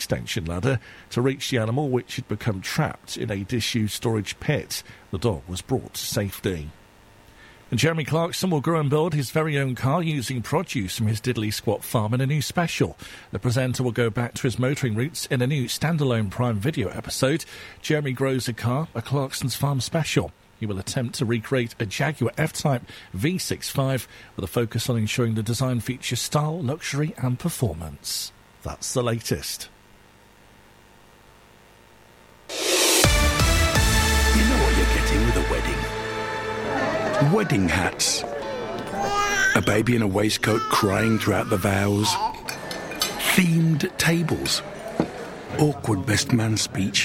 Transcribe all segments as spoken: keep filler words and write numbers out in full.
extension ladder to reach the animal, which had become trapped in a disused storage pit. The dog was brought to safety. And Jeremy Clarkson will grow and build his very own car using produce from his diddly squat farm in a new special. The presenter will go back to his motoring roots in a new standalone Prime Video episode. Jeremy Grows a Car, a Clarkson's Farm special. He will attempt to recreate a Jaguar F-Type V sixty-five with a focus on ensuring the design features style, luxury and performance. That's the latest. You know what you're getting with a wedding? Wedding hats. A baby in a waistcoat crying throughout the vows. Themed tables. Awkward best man speech.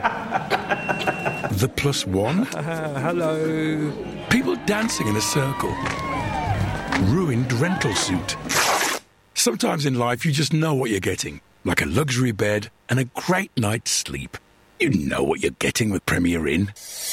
The plus one. Uh, hello. People dancing in a circle. Ruined rental suit. Sometimes in life you just know what you're getting. Like a luxury bed and a great night's sleep. You know what you're getting with Premier Inn.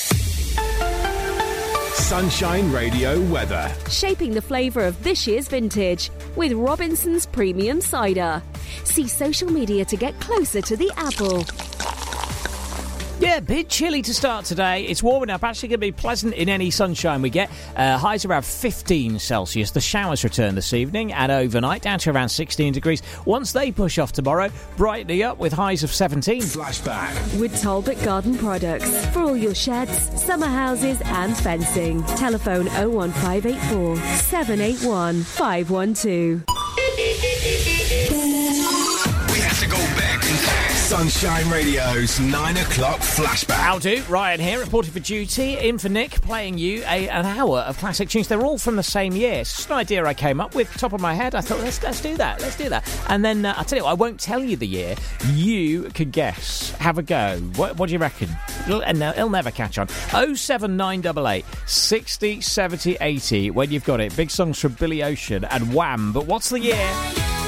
Sunshine Radio weather. Shaping the flavour of this year's vintage with Robinson's Premium Cider. See social media to get closer to the apple. Yeah, a bit chilly to start today. It's warming up. Actually going to be pleasant in any sunshine we get. Uh, highs around fifteen Celsius. The showers return this evening and overnight down to around sixteen degrees. Once they push off tomorrow, brightening up with highs of seventeen. Flashback. With Talbot Garden Products. For all your sheds, summer houses and fencing. Telephone oh one five eight four, seven eight one, five one two. We have to go back in time. Sunshine Radio's nine o'clock flashback. How do? Ryan here, reporting for duty, in for Nick, playing you a, an hour of classic tunes. They're all from the same year. It's just an idea I came up with, top of my head. I thought, let's let's do that, let's do that. And then, uh, I tell you what, I won't tell you the year. You can guess. Have a go. What, what do you reckon? It'll, it'll never catch on. oh seven nine eight eight, sixty, seventy, eighty. When you've got it. Big songs from Billy Ocean and Wham. But what's the year?